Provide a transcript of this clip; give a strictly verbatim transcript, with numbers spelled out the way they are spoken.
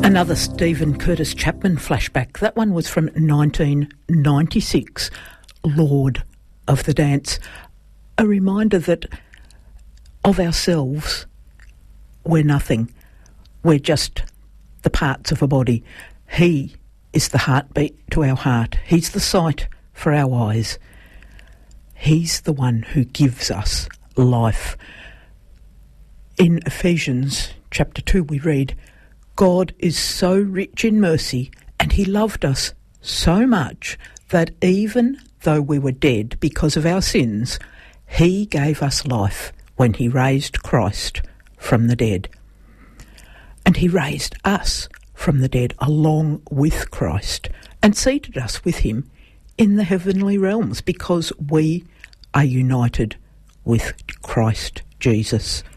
Another Stephen Curtis Chapman flashback. That one was from nineteen ninety-six, Lord of the Dance. A reminder that of ourselves, we're nothing. We're just the parts of a body. He is the heartbeat to our heart. He's the sight for our eyes. He's the one who gives us life. In Ephesians chapter two we read, God is so rich in mercy, and he loved us so much that even though we were dead because of our sins, he gave us life when he raised Christ from the dead. And he raised us from the dead along with Christ and seated us with him in the heavenly realms because we are united with Christ Jesus.